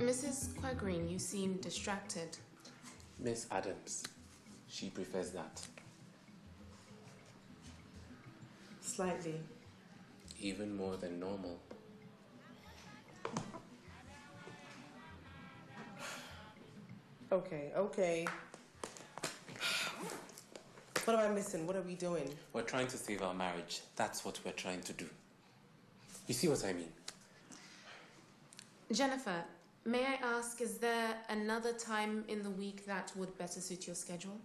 Mrs. Quagreen, you seem distracted. Miss Adams, she prefers that. Slightly. Even more than normal. Okay. What am I missing? What are we doing? We're trying to save our marriage. That's what we're trying to do. You see what I mean? Jennifer, may I ask, is there another time in the week that would better suit your schedule?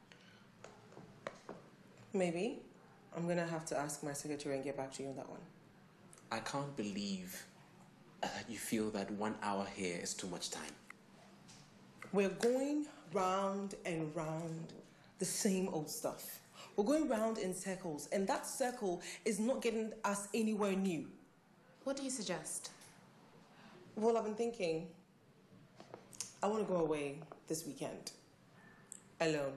Maybe. I'm gonna have to ask my secretary and get back to you on that one. I can't believe that you feel that 1 hour here is too much time. We're going round and round the same old stuff. We're going round in circles, and that circle is not getting us anywhere new. What do you suggest? Well, I've been thinking, I want to go away this weekend. Alone.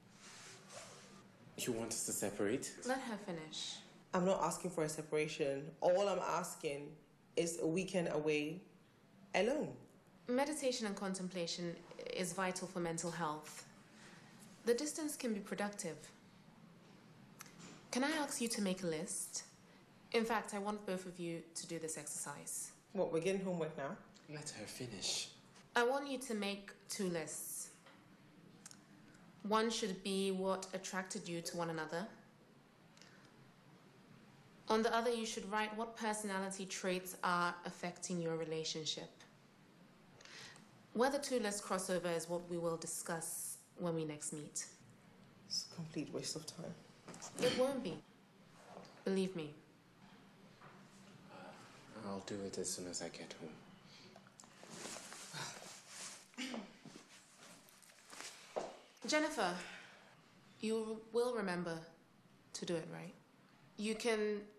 You want us to separate? Let her finish. I'm not asking for a separation. All I'm asking is a weekend away alone. Meditation and contemplation is vital for mental health. The distance can be productive. Can I ask you to make a list? In fact, I want both of you to do this exercise. What, we're getting homework now? Let her finish. I want you to make 2 lists. One should be what attracted you to one another. On the other, you should write what personality traits are affecting your relationship. Whether 2 lists cross over is what we will discuss when we next meet. It's a complete waste of time. It won't be. Believe me. I'll do it as soon as I get home. Jennifer, you will remember to do it, right? You can